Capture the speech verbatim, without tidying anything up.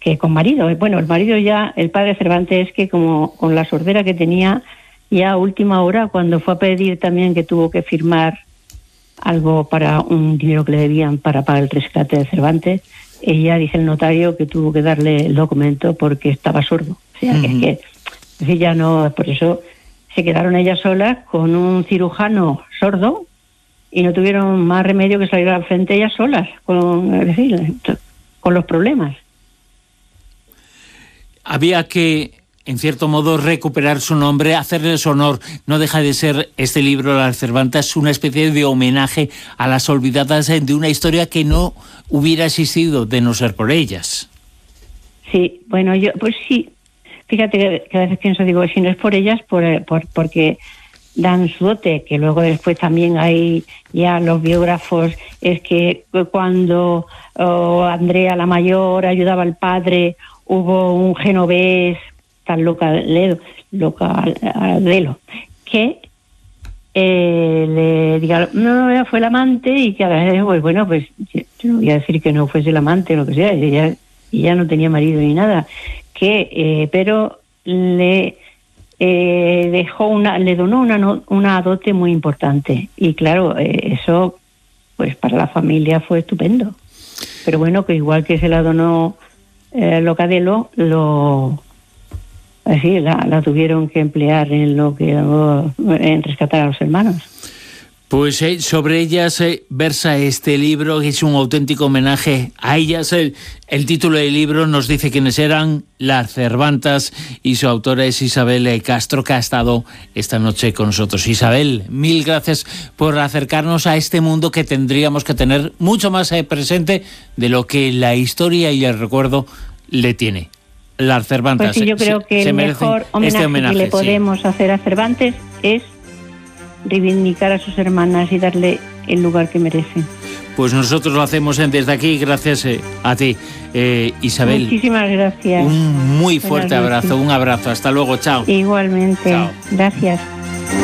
que con marido. Bueno, el marido ya, el padre Cervantes, es que como con la sordera que tenía, ya a última hora, cuando fue a pedir también que tuvo que firmar algo para un dinero que le debían para pagar el rescate de Cervantes, ella dice el notario que tuvo que darle el documento porque estaba sordo. O sea, uh-huh. que es que es decir, ya no, por eso se quedaron ellas solas con un cirujano sordo y no tuvieron más remedio que salir al frente ellas solas, con, es decir, con los problemas. Había que, en cierto modo, recuperar su nombre, hacerles honor. No deja de ser este libro, Las Cervantas, una especie de homenaje a las olvidadas de una historia que no hubiera existido de no ser por ellas. Sí, bueno, yo, pues sí, fíjate que, que a veces pienso, digo, si no es por ellas, por, por porque dan su dote, que luego después también hay ya los biógrafos, es que cuando oh, Andrea la mayor ayudaba al padre, hubo un genovés, tan localero, localero, que eh, le diga, no, no, fue el amante, y que a veces, pues bueno, pues yo no voy a decir que no fuese el amante o lo que sea, ella, ella no tenía marido ni nada, que eh, pero le eh, dejó una, le donó una, una dote muy importante, y claro, eh, eso pues para la familia fue estupendo, pero bueno, que igual que se la donó eh, Locadelo, lo así la, la tuvieron que emplear en lo que en rescatar a los hermanos. Pues eh, sobre ellas eh, versa este libro, que es un auténtico homenaje a ellas. El, el título del libro nos dice quiénes eran, Las Cervantas, y su autora es Isabel Castro, que ha estado esta noche con nosotros. Isabel, mil gracias por acercarnos a este mundo que tendríamos que tener mucho más eh, presente de lo que la historia y el recuerdo le tiene. Las Cervantas. Pues sí, yo creo que el mejor homenaje, este homenaje que le podemos sí. hacer a Cervantes es reivindicar a sus hermanas y darle el lugar que merecen. Pues nosotros lo hacemos desde aquí, gracias eh, a ti, eh, Isabel. Muchísimas gracias. Un muy fuerte abrazo, un abrazo. Hasta luego, chao. Igualmente, chao. Gracias.